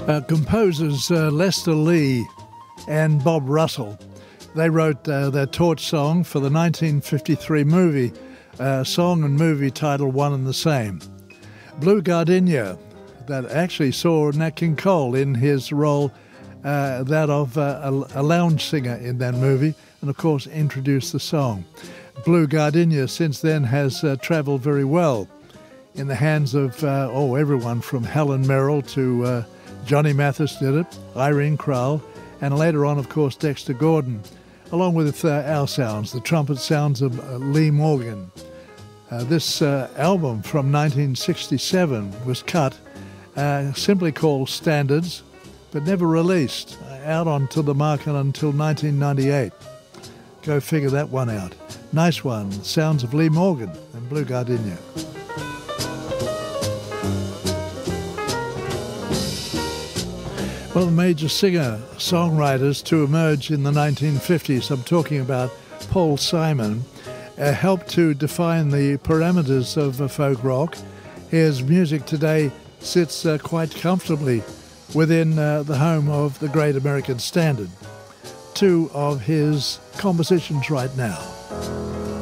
Composers Lester Lee and Bob Russell, they wrote their torch song for the 1953 movie, song and movie title one and the same. Blue Gardenia, that actually saw Nat King Cole in his role, that of a lounge singer in that movie, and of course introduced the song. Blue Gardenia since then has travelled very well in the hands of everyone from Helen Merrill to Johnny Mathis did it, Irene Kral, and later on, of course, Dexter Gordon, along with our sounds, the trumpet sounds of Lee Morgan. This album from 1967 was cut, simply called Standards, but never released, out onto the market until 1998. Go figure that one out. Nice one, sounds of Lee Morgan and Blue Gardenia. One of the major singer-songwriters to emerge in the 1950s, I'm talking about Paul Simon, helped to define the parameters of folk rock. His music today sits quite comfortably within the home of the Great American Standard. Two of his compositions right now.